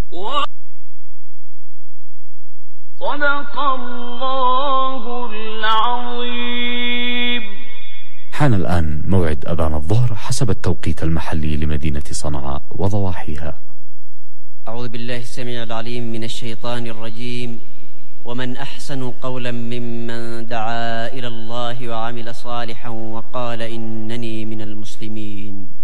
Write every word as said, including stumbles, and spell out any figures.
صدق الله العظيم. حان الآن موعد أذان الظهر حسب التوقيت المحلي لمدينة صنعاء وضواحيها. أعوذ بالله السميع العليم من الشيطان الرجيم. ومن أحسن قولا ممن دعا إلى الله وعمل صالحا وقال إنني من المسلمين.